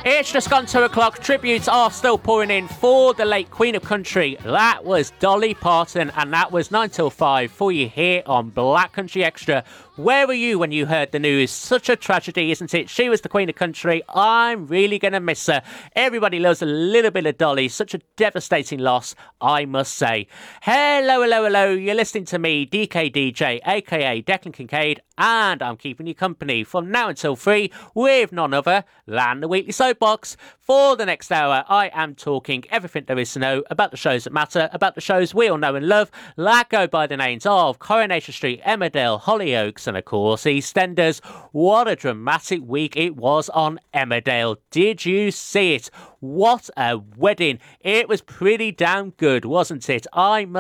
It's just gone 2 o'clock. Tributes are still pouring in for the late Queen of Country. That was Dolly Parton, and that was 9 till 5 for you here on Black Country Extra. Where were you when you heard the news? Such a tragedy, isn't it? She was the Queen of Country. I'm really going to miss her. Everybody loves a little bit of Dolly. Such a devastating loss, I must say. Hello, hello, hello. You're listening to me, DKDJ, aka Declan Kincaid, and I'm keeping you company from now until 3 with none other than the Weekly Soapbox. For the next hour, I am talking everything there is to know about the shows that matter, about the shows we all know and love, that go by the names of Coronation Street, Emmerdale, Hollyoaks, and of course EastEnders. What a dramatic week it was on Emmerdale. Did you see it? What a wedding. It was pretty damn good, wasn't it? I must